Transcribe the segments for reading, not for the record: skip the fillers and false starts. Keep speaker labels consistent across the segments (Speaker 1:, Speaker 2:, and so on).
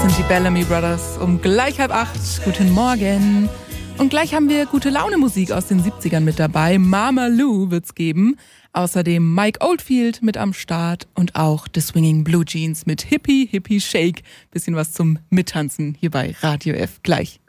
Speaker 1: sind die Bellamy Brothers um gleich 7:30. Guten Morgen. Und gleich haben wir gute Laune-Musik aus den 70ern mit dabei. Mama Lou wird's geben. Außerdem Mike Oldfield mit am Start und auch The Swinging Blue Jeans mit Hippie, Hippie Shake. Bisschen was zum Mittanzen hier bei Radio F. Gleich.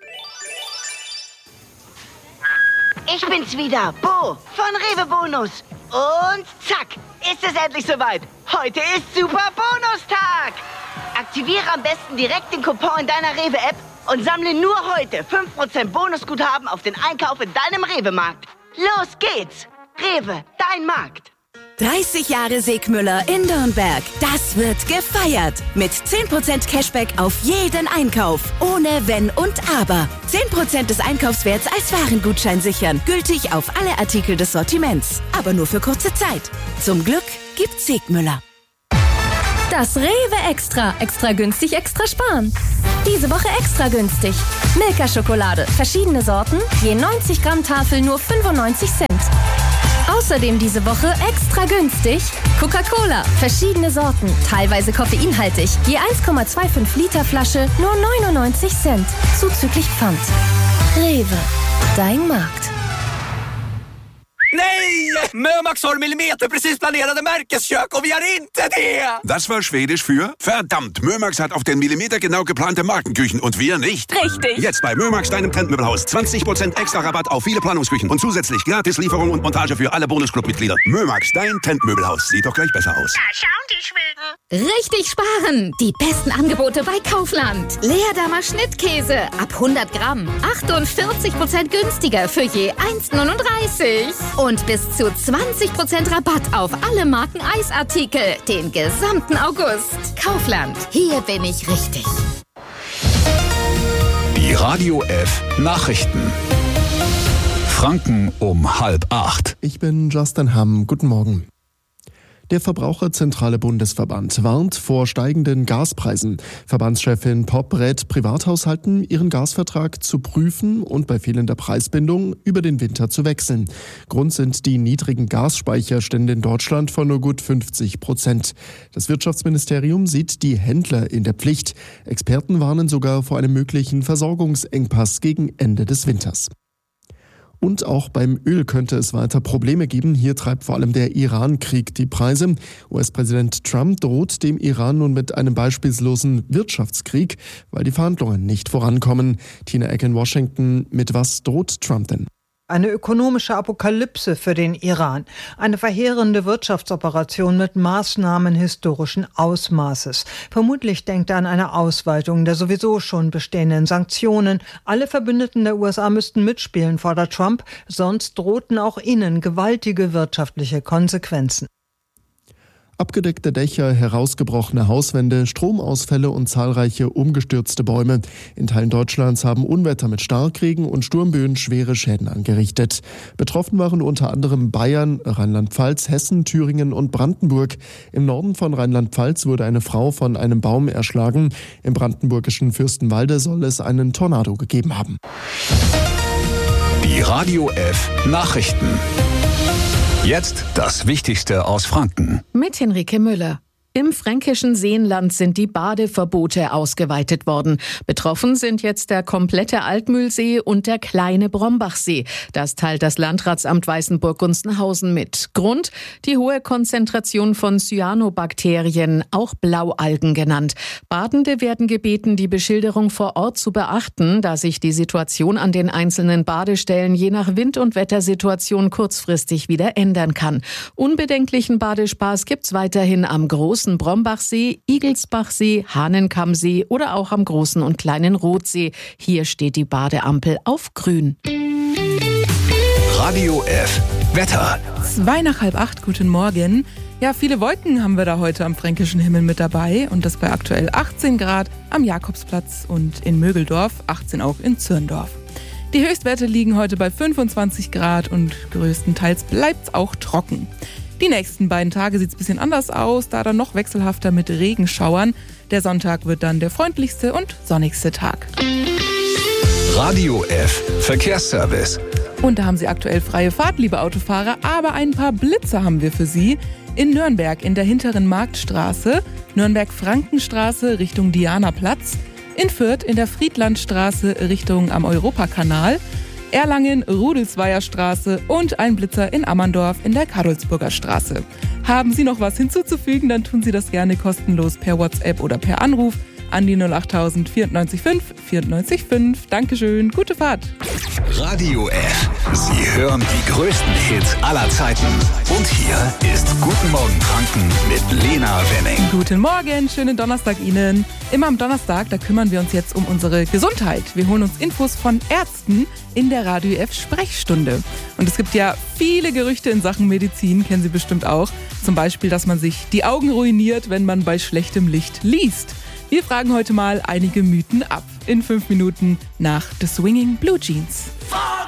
Speaker 2: Ich bin's wieder, Bo von Rewe Bonus. Und zack, ist es endlich soweit. Heute ist Super Bonustag. Aktiviere am besten direkt den Coupon in deiner Rewe-App und sammle nur heute 5% Bonusguthaben auf den Einkauf in deinem Rewe-Markt. Los geht's! Rewe, dein Markt.
Speaker 3: 30 Jahre Segmüller in Nürnberg. Das wird gefeiert. Mit 10% Cashback auf jeden Einkauf. Ohne Wenn und Aber. 10% des Einkaufswerts als Warengutschein sichern. Gültig auf alle Artikel des Sortiments. Aber nur für kurze Zeit. Zum Glück gibt's Segmüller.
Speaker 4: Das Rewe Extra. Extra günstig, extra sparen. Diese Woche extra günstig. Milka-Schokolade. Verschiedene Sorten. Je 90 Gramm Tafel nur 95 Cent. Außerdem diese Woche extra günstig Coca-Cola, verschiedene Sorten, teilweise koffeinhaltig, je 1,25 Liter Flasche nur 99 Cent, zuzüglich Pfand. Rewe, dein Markt.
Speaker 5: Nej! Mömax har millimeterprecis planerade märkeskök och vi har inte det!
Speaker 6: Das war Schwedisch für verdammt. Mömax hat auf den Millimeter genau geplante Markenküchen und wir nicht.
Speaker 4: Richtig.
Speaker 6: Jetzt bei Mömax, deinem Trendmöbelhaus. 20% extra Rabatt auf viele Planungsküchen und zusätzlich Gratislieferung und Montage für alle Bonusclub-Mitglieder. Mömax, dein Trendmöbelhaus. Sieht doch gleich besser aus.
Speaker 7: Da schauen die Schweden.
Speaker 8: Richtig sparen! Die besten Angebote bei Kaufland. Leerdammer Schnittkäse ab 100 Gramm. 48% günstiger für je 1,39. Und bis zu 20% Rabatt auf alle Marken Eisartikel. Den gesamten August. Kaufland. Hier bin ich richtig.
Speaker 9: Die Radio F Nachrichten. Franken um 7:30.
Speaker 10: Ich bin Justin Hamm. Guten Morgen. Der Verbraucherzentrale Bundesverband warnt vor steigenden Gaspreisen. Verbandschefin Popp rät Privathaushalten, ihren Gasvertrag zu prüfen und bei fehlender Preisbindung über den Winter zu wechseln. Grund sind die niedrigen Gasspeicherstände in Deutschland von nur gut 50%. Das Wirtschaftsministerium sieht die Händler in der Pflicht. Experten warnen sogar vor einem möglichen Versorgungsengpass gegen Ende des Winters. Und auch beim Öl könnte es weiter Probleme geben. Hier treibt vor allem der Iran-Krieg die Preise. US-Präsident Trump droht dem Iran nun mit einem beispiellosen Wirtschaftskrieg, weil die Verhandlungen nicht vorankommen. Tina Eck in Washington, mit was droht Trump denn?
Speaker 11: Eine ökonomische Apokalypse für den Iran. Eine verheerende Wirtschaftsoperation mit Maßnahmen historischen Ausmaßes. Vermutlich denkt er an eine Ausweitung der sowieso schon bestehenden Sanktionen. Alle Verbündeten der USA müssten mitspielen, fordert Trump, sonst drohten auch ihnen gewaltige wirtschaftliche Konsequenzen.
Speaker 10: Abgedeckte Dächer, herausgebrochene Hauswände, Stromausfälle und zahlreiche umgestürzte Bäume. In Teilen Deutschlands haben Unwetter mit Starkregen und Sturmböen schwere Schäden angerichtet. Betroffen waren unter anderem Bayern, Rheinland-Pfalz, Hessen, Thüringen und Brandenburg. Im Norden von Rheinland-Pfalz wurde eine Frau von einem Baum erschlagen. Im brandenburgischen Fürstenwalde soll es einen Tornado gegeben haben.
Speaker 9: Die Radio F Nachrichten. Jetzt das Wichtigste aus Franken.
Speaker 12: Mit Henrike Müller. Im fränkischen Seenland sind die Badeverbote ausgeweitet worden. Betroffen sind jetzt der komplette Altmühlsee und der kleine Brombachsee. Das teilt das Landratsamt Weißenburg-Gunzenhausen mit. Grund: die hohe Konzentration von Cyanobakterien, auch Blaualgen genannt. Badende werden gebeten, die Beschilderung vor Ort zu beachten, da sich die Situation an den einzelnen Badestellen je nach Wind- und Wettersituation kurzfristig wieder ändern kann. Unbedenklichen Badespaß gibt's weiterhin am großen Brombachsee, Igelsbachsee, Hahnenkammsee oder auch am großen und kleinen Rotsee. Hier steht die Badeampel auf grün.
Speaker 9: Radio F Wetter.
Speaker 1: 7:45, guten Morgen. Ja, viele Wolken haben wir da heute am fränkischen Himmel mit dabei und das bei aktuell 18 Grad am Jakobsplatz und in Mögeldorf, 18 auch in Zürndorf. Die Höchstwerte liegen heute bei 25 Grad und größtenteils bleibt's auch trocken. Die nächsten beiden Tage sieht es ein bisschen anders aus, da dann noch wechselhafter mit Regenschauern. Der Sonntag wird dann der freundlichste und sonnigste Tag.
Speaker 9: Radio F Verkehrsservice.
Speaker 1: Und da haben Sie aktuell freie Fahrt, liebe Autofahrer, aber ein paar Blitze haben wir für Sie. In Nürnberg in der hinteren Marktstraße, Nürnberg-Frankenstraße Richtung Dianaplatz, In Fürth in der Friedlandstraße Richtung am Europakanal, Erlangen, Rudelsweier Straße und ein Blitzer in Ammerndorf in der Karolsburger Straße. Haben Sie noch was hinzuzufügen, dann tun Sie das gerne kostenlos per WhatsApp oder per Anruf an die 08000 94 5 94 5. Dankeschön, gute Fahrt.
Speaker 9: Radio F. Sie hören die größten Hits aller Zeiten. Und hier ist Guten Morgen Franken mit Lena Wenning.
Speaker 1: Guten Morgen, schönen Donnerstag Ihnen. Immer am Donnerstag, da kümmern wir uns jetzt um unsere Gesundheit. Wir holen uns Infos von Ärzten in der Radio F Sprechstunde. Und es gibt ja viele Gerüchte in Sachen Medizin, kennen Sie bestimmt auch. Zum Beispiel, dass man sich die Augen ruiniert, wenn man bei schlechtem Licht liest. Wir fragen heute mal einige Mythen ab. In 5 Minuten nach The Swinging Blue Jeans.
Speaker 5: Fuck